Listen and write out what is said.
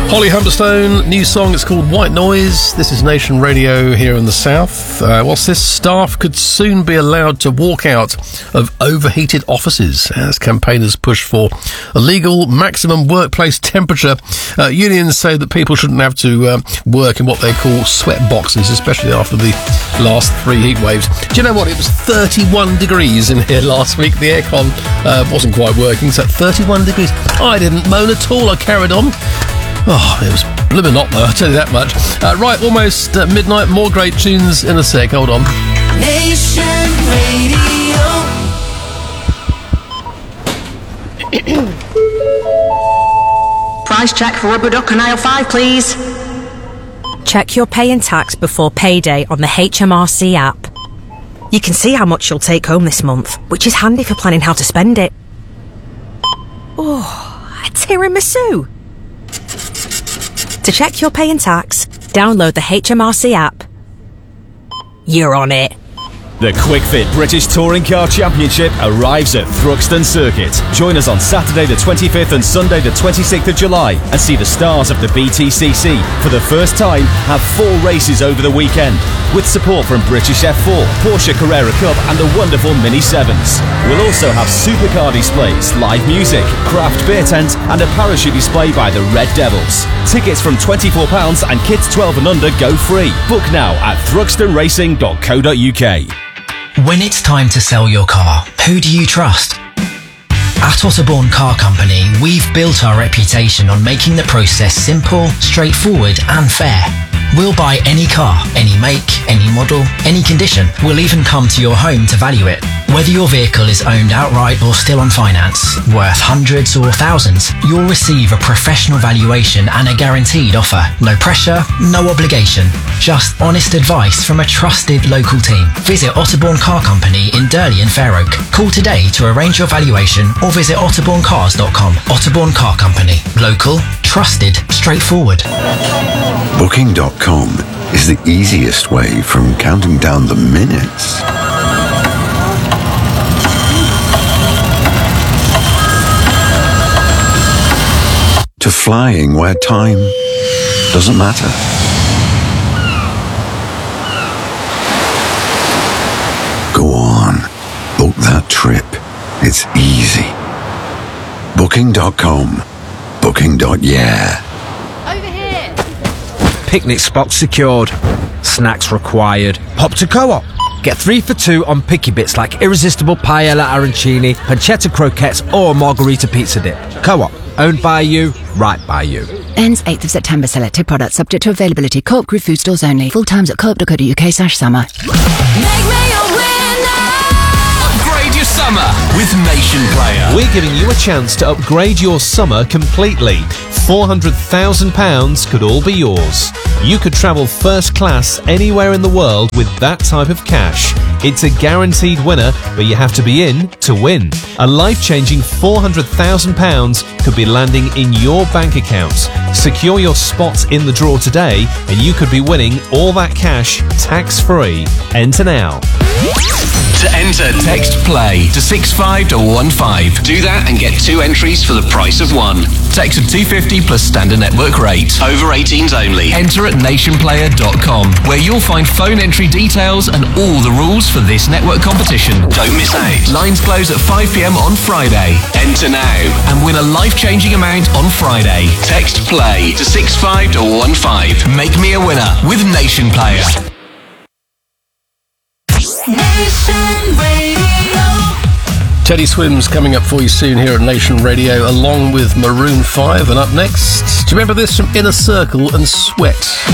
Holly Humberstone, new song, it's called White Noise. This is Nation Radio here in the south. Whilst this, staff could soon be allowed to walk out of overheated offices as campaigners push for a legal maximum workplace temperature. Unions say that people shouldn't have to work in what they call sweat boxes, especially after the last 3 heat waves. Do you know what? It was 31 degrees in here last week. The aircon wasn't quite working, so 31 degrees. I didn't moan at all. I carried on. Oh, it was blooming hot though, I'll tell you that much. Right, almost midnight. More great tunes in a sec. Hold on. Nation Radio. Price check for rubber duck and aisle 5, please. Check your pay and tax before payday on the HMRC app. You can see how much you'll take home this month, which is handy for planning how to spend it. Oh, a tiramisu. To check your pay and tax, download the HMRC app. You're on it. The QuickFit British Touring Car Championship arrives at Thruxton Circuit. Join us on Saturday the 25th and Sunday the 26th of July and see the stars of the BTCC. For the first time, have 4 races over the weekend, with support from British F4, Porsche Carrera Cup and the wonderful Mini 7s. We'll also have supercar displays, live music, craft beer tent and a parachute display by the Red Devils. Tickets from £24 and kids 12 and under go free. Book now at thruxtonracing.co.uk. When it's time to sell your car, who do you trust? At Otterbourne Car Company, we've built our reputation on making the process simple, straightforward and fair. We'll buy any car, any make, any model, any condition. We'll even come to your home to value it. Whether your vehicle is owned outright or still on finance, worth hundreds or thousands, you'll receive a professional valuation and a guaranteed offer. No pressure, no obligation. Just honest advice from a trusted local team. Visit Otterbourne Car Company in Durley and Fair Oak. Call today to arrange your valuation or visit otterbournecars.com. Otterbourne Car Company. Local, trusted, straightforward. Booking.com is the easiest way from counting down the minutes to flying where time doesn't matter. Go on, book that trip. It's easy. Booking.com. Booking.yeah. Picnic spots secured. Snacks required. Hop to Co-op. Get 3 for 2 on picky bits like irresistible paella arancini, pancetta croquettes or margarita pizza dip. Co-op. Owned by you, right by you. Ends 8th of September. Selected products subject to availability. Co-op Group food stores only. Full times at co-op.co.uk/summer. Upgrade your summer with Nation Player. We're giving you a chance to upgrade your summer completely. £400,000 could all be yours. You could travel first class anywhere in the world with that type of cash. It's a guaranteed winner, but you have to be in to win. A life-changing £400,000 could be landing in your bank account. Secure your spot in the draw today and you could be winning all that cash tax-free. Enter now. To enter, text PLAY to 65215. Do that and get 2 entries for the price of 1. Text of £250 plus standard network rate. Over 18s only. Enter at nationplayer.com, where you'll find phone entry details and all the rules for this network competition. Don't miss out. Lines close at 5 p.m. on Friday. Enter now and win a life-changing amount on Friday. Text PLAY to 65215. Make me a winner with Nation Player. Nation Radio. Teddy Swims coming up for you soon here at Nation Radio, along with Maroon 5. And up next, do you remember this from Inner Circle and Sweat?